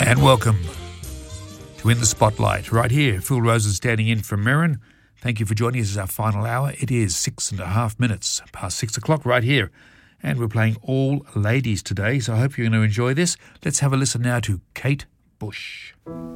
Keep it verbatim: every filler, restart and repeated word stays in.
And welcome to In the Spotlight, right here. Phil Rosen standing in for Merrin. Thank you for joining us as our final hour. It is six and a half minutes past six o'clock right here. And we're playing all ladies today, so I hope you're going to enjoy this. Let's have a listen now to Kate Bush.